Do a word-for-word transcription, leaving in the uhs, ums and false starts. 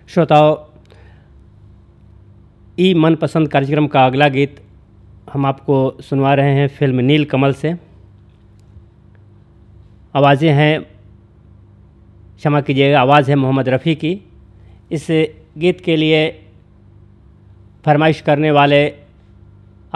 श्रोताओं, ई मनपसंद कार्यक्रम का अगला गीत हम आपको सुनवा रहे हैं फिल्म नील कमल से। आवाज़ें हैं, क्षमा कीजिएगा, आवाज़ है मोहम्मद रफ़ी की। इस गीत के लिए फरमाइश करने वाले